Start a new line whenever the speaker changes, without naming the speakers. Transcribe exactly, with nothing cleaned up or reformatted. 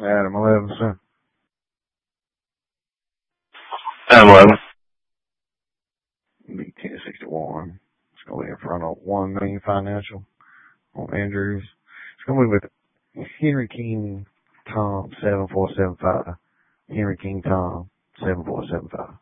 Adam eleven, sir.
Adam eleven.
Be ten sixty-one. It's going to be in front of one million financial on Andrews. It's going to be with Henry King Tom seven four seven five. Henry King Tom seven four seven five.